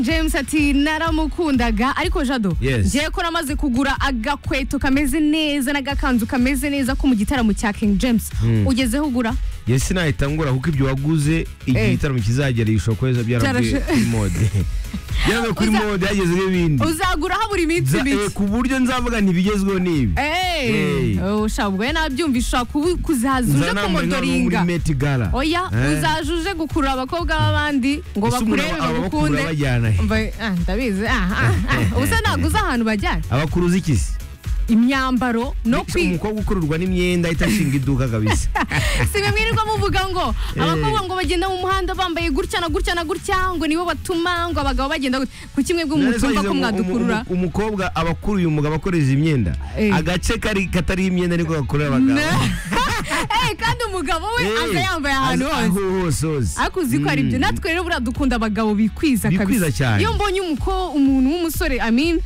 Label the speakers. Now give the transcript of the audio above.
Speaker 1: James ati naramukundaga ariko Jado
Speaker 2: Yes.
Speaker 1: ngiye ko namaze kugura agakweto kameze neza n'agakanzu kameze neza ko mu gitaramo cya King James ugezeho ugura
Speaker 2: Yes nahita ngura kuko ibyo waguze igihe igitaramo kizagera ishobora kweza byaravuye kuri mode. Yawe kuri mode yageze n'ibindi.
Speaker 1: Uzagura habura iminsi ibiri
Speaker 2: Ku buryo nzavuga ntibigezweho n'ibi.
Speaker 1: Ushabwe nabyumvisha kuzazuje komodoringa. Oya uzajuje gukurura abakobwa b'abandi ngo bakurebe bagukunde. Ndabizi ubusa naguze ahantu bajyana
Speaker 2: Abakuruza ikisi
Speaker 1: imyambaro no
Speaker 2: umukobwa ukururwa n'imyenda itashinga iduka kabisa.
Speaker 1: Sibe mwirirwa muvuga ngo abakobwa ngo bagenda mu muhanda bambaye gutya na gutya na gutya ngo nibo batuma ngo abagabo bagenda ku kimwe bw'umutumba ko mwadukurura.
Speaker 2: Umukobwa abakuruye umugabo akoresha imyenda agace katari imyenda niko gakurura abagabo.
Speaker 1: Kandi umugabo we aza yambaye ahantu hose akuzi ko ari byo natwe rero buradukunda abagabo bikwiza kabisa. Iyo mbonye umuntu w'umusore